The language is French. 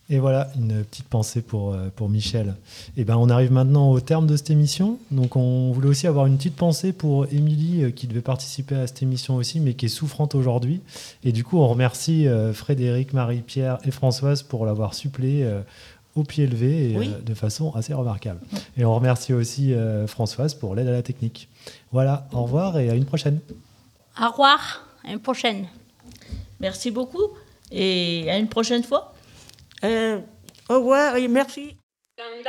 Et voilà, une petite pensée pour Michel. Et ben, on arrive maintenant au terme de cette émission. Donc, on voulait aussi avoir une petite pensée pour Émilie, qui devait participer à cette émission aussi, mais qui est souffrante aujourd'hui. Et du coup, on remercie Frédéric, Marie-Pierre et Françoise pour l'avoir suppléé au pied levé et de façon assez remarquable. Et on remercie aussi Françoise pour l'aide à la technique. Voilà, au revoir et à une prochaine. Au revoir, à une prochaine. Merci beaucoup et à une prochaine fois. Au revoir et merci.